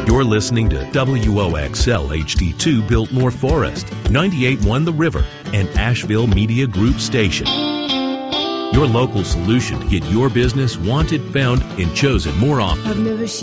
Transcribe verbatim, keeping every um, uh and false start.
You're listening to W O X L H D two Biltmore Forest, ninety-eight point one The River, and Asheville Media Group Station. Your local solution to get your business wanted, found, and chosen more often. I've never